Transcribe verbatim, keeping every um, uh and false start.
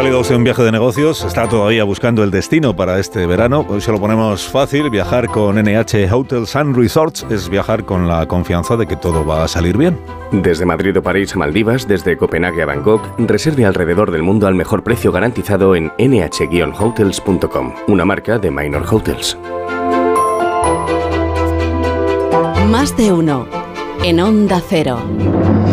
salido usted un viaje de negocios, está todavía buscando el destino para este verano, hoy se lo ponemos fácil. Viajar con N H Hotels and Resorts es viajar con la confianza de que todo va a salir bien. Desde Madrid o París a Maldivas, desde Copenhague a Bangkok, reserve alrededor del mundo al mejor precio garantizado en ene hache guion hotels punto com, una marca de Minor Hotels. Más de uno en Onda Cero.